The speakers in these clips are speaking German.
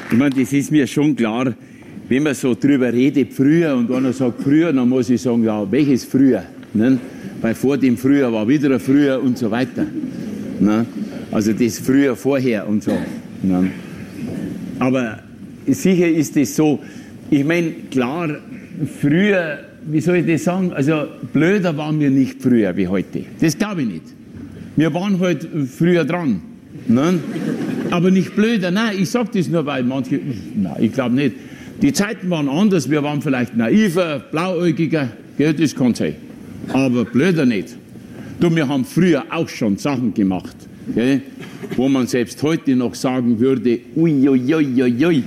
Ich meine, das ist mir schon klar, wenn man so drüber redet, früher, und einer sagt früher, dann muss ich sagen, ja, welches früher? Ne? Weil vor dem Früher war wieder ein Früher und so weiter. Ne? Also das Früher vorher und so. Ne? Aber sicher ist es so, ich meine, klar, früher, wie soll ich das sagen, also blöder waren wir nicht früher wie heute. Das glaube ich nicht. Wir waren halt früher dran. Ne? Aber nicht blöder, nein, ich sage das nur, weil manche, nein, ich glaube nicht. Die Zeiten waren anders, wir waren vielleicht naiver, blauäugiger, gell, das kann sein. Aber blöder nicht. Du, wir haben früher auch schon Sachen gemacht, gell, wo man selbst heute noch sagen würde, uiuiuiui.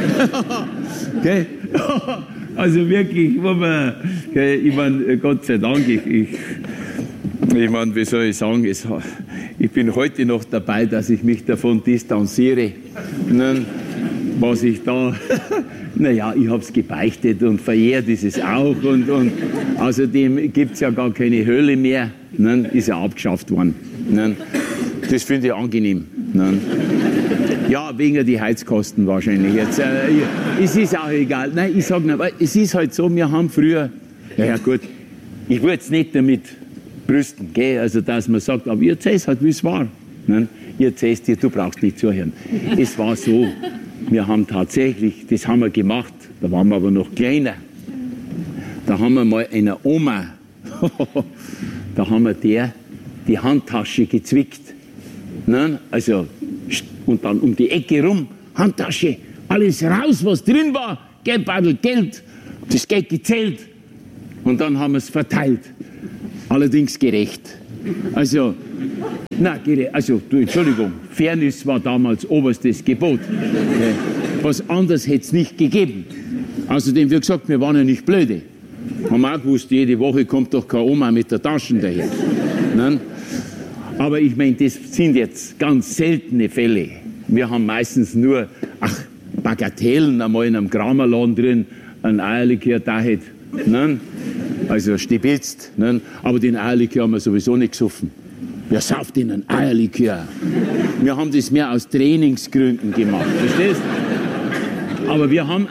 Okay? Also wirklich, wo man, okay, ich meine, Gott sei Dank, ich meine, wie soll ich sagen, ich bin heute noch dabei, dass ich mich davon distanziere, ne, was ich da, naja, ich habe es gebeichtet und verjährt ist es auch und außerdem gibt es ja gar keine Hölle mehr, ne, ist ja abgeschafft worden. Ne. Das finde ich angenehm. Ne. Ja, wegen die Heizkosten wahrscheinlich jetzt. Es ist auch egal. Nein, ich sage nur, es ist halt so, wir haben früher, ja gut, ich will jetzt nicht damit brüsten, gell? Also dass man sagt, aber ihr erzählst halt, wie es war. Ne? Ihr erzählst dir, du brauchst nicht zuhören. Es war so, wir haben tatsächlich, das haben wir gemacht, da waren wir aber noch kleiner. Da haben wir mal einer Oma, da haben wir der die Handtasche gezwickt. Ne? Also, und dann um die Ecke rum, Handtasche, alles raus, was drin war, Geldbeutel, Geld, das Geld gezählt. Und dann haben wir es verteilt. Allerdings gerecht. Also, Entschuldigung, Fairness war damals oberstes Gebot. Was anderes hätte es nicht gegeben. Außerdem, wie gesagt, wir waren ja nicht blöde. Haben auch gewusst, jede Woche kommt doch keine Oma mit der Tasche daher. Nein? Aber ich meine, das sind jetzt ganz seltene Fälle. Wir haben meistens nur, Bagatellen, einmal in einem Kramerladen drin, ein Eierlikör da hätte. Nein? Also stibitzt, ne? Aber den Eierlikör haben wir sowieso nicht gesoffen. Wer sauft denn einen Eierlikör? Wir haben das mehr aus Trainingsgründen gemacht, verstehst du? Aber wir haben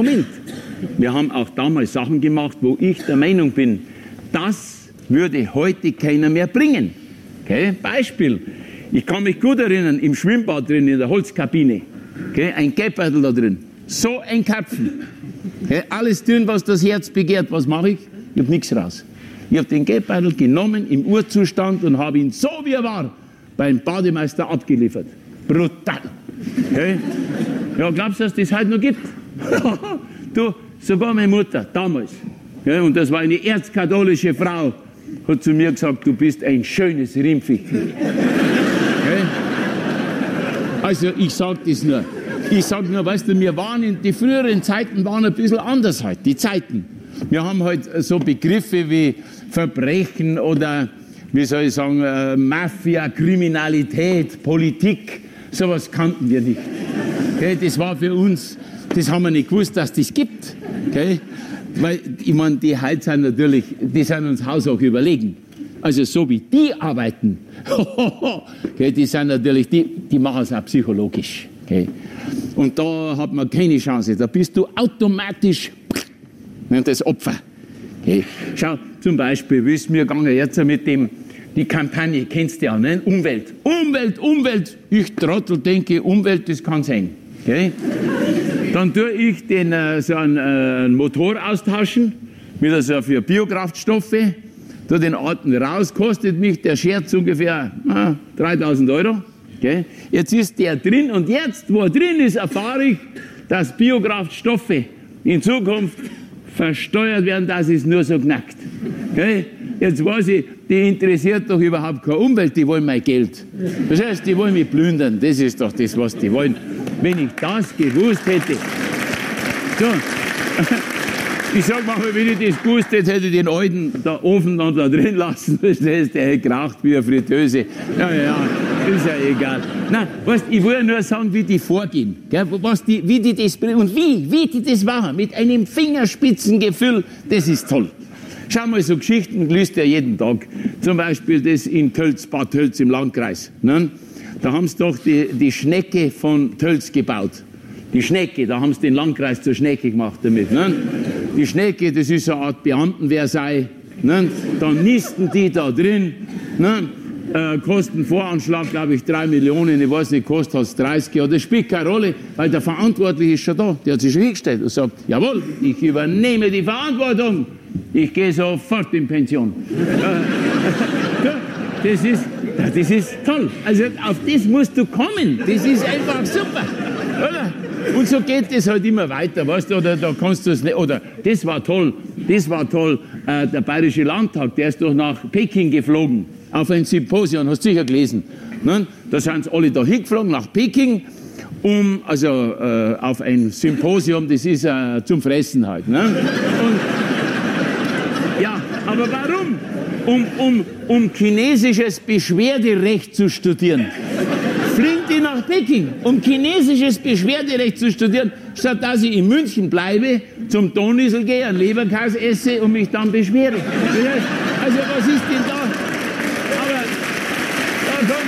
auch damals Sachen gemacht, wo ich der Meinung bin, das würde heute keiner mehr bringen. Okay? Beispiel, ich kann mich gut erinnern, im Schwimmbad drin, in der Holzkabine, okay? Ein Geldbeutel da drin, so ein Köpfen, okay? Alles drin, was das Herz begehrt. Was mache ich? Ich habe nichts raus. Ich habe den Geldbeutel genommen im Urzustand und habe ihn so wie er war beim Bademeister abgeliefert. Brutal. Okay? Ja, glaubst du, dass das heute noch gibt? Du, sogar meine Mutter damals, okay, und das war eine erzkatholische Frau, hat zu mir gesagt, du bist ein schönes Rimpfichtel. Okay? Also ich sage das nur. Ich sage nur, weißt du, die früheren Zeiten waren ein bisschen anders halt, die Zeiten. Wir haben halt so Begriffe wie Verbrechen oder, wie soll ich sagen, Mafia, Kriminalität, Politik, sowas kannten wir nicht. Okay, das war für uns, das haben wir nicht gewusst, dass das gibt. Okay? Weil, ich meine, die halt sind natürlich, die sind uns haushoch überlegen. Also so wie die arbeiten, okay, die sind natürlich, die machen es auch psychologisch. Okay? Und da hat man keine Chance, da bist du automatisch das Opfer. Okay. Schau, zum Beispiel, wie es mir gegangen jetzt mit die Kampagne, kennst du ja, ne? Umwelt. Umwelt, Umwelt. Ich Trottel denke, Umwelt, das kann sein. Okay. Dann tue ich so einen Motor austauschen, wieder so für Biokraftstoffe, tue den alten raus, kostet mich der Scherz ungefähr 3.000 Euro. Okay. Jetzt ist der drin und jetzt, wo er drin ist, erfahre ich, dass Biokraftstoffe in Zukunft versteuert werden, dass es nur so knackt. Okay? Jetzt weiß ich, die interessiert doch überhaupt keine Umwelt, die wollen mein Geld. Das heißt, die wollen mich plündern, das ist doch das, was die wollen. Wenn ich das gewusst hätte, so, ich sag mal, wenn ich das gewusst hätte, hätte ich den alten Ofen dann da drin lassen, das heißt, der hätte geraucht wie eine Fritteuse. Ja, ist ja egal. Nein, weißt, ich will ja nur sagen, wie die vorgehen, gell? Wie die das bringen und wie die das machen, mit einem Fingerspitzengefühl, das ist toll. Schau mal, so Geschichten liest er jeden Tag. Zum Beispiel das in Tölz, Bad Tölz im Landkreis. Ne? Da haben sie doch die Schnecke von Tölz gebaut. Die Schnecke, da haben sie den Landkreis zur Schnecke gemacht damit. Ne? Die Schnecke, das ist eine Art Beamtenversailles. Ne? Dann nisten die da drin. Ne? Kostenvoranschlag, glaube ich, 3 Millionen, ich weiß nicht, kostet es 30, aber das spielt keine Rolle, weil der Verantwortliche ist schon da. Der hat sich schon hingestellt und sagt, jawohl, ich übernehme die Verantwortung, ich gehe sofort in Pension. Das ist toll. Also auf das musst du kommen. Das ist einfach super. Oder? Und so geht es halt immer weiter, weißt du, oder da kannst du es nicht, oder das war toll, der Bayerische Landtag, der ist doch nach Peking geflogen, auf ein Symposium, hast du sicher gelesen. Ne? Da sind sie alle da hingeflogen, nach Peking, auf ein Symposium, das ist zum Fressen halt. Ne? Und, ja, aber warum? Um chinesisches Beschwerderecht zu studieren. Fliegen die nach Peking, um chinesisches Beschwerderecht zu studieren, statt dass ich in München bleibe, zum Toniesel gehe, einen Leberkäs esse und mich dann beschwere. Also was ist denn da? Aber da kommt...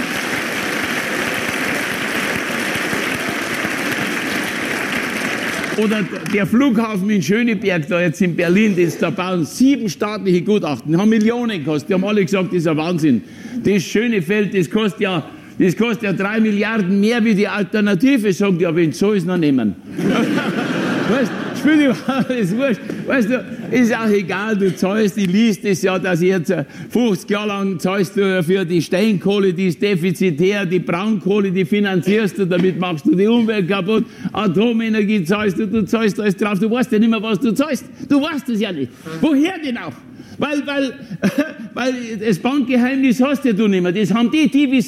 Oder der Flughafen in Schöneberg, da jetzt in Berlin, da bauen 7 staatliche Gutachten, die haben Millionen gekostet, die haben alle gesagt, das ist ein Wahnsinn. Das Schönefeld, das kostet ja 3 Milliarden mehr wie die Alternative, sagen die, aber wenn so ist, noch nehmen. Weißt du, spielt überhaupt alles wurscht. Weißt du, ist auch egal, du zahlst, ich liest das ja, dass jetzt 50 Jahre lang zahlst du für die Steinkohle, die ist defizitär, die Braunkohle, die finanzierst du, damit machst du die Umwelt kaputt, Atomenergie zahlst du zahlst alles drauf, du weißt ja nicht mehr, was du zahlst. Du weißt es ja nicht. Woher denn auch? Weil das Bankgeheimnis hast ja du nicht mehr. Das haben die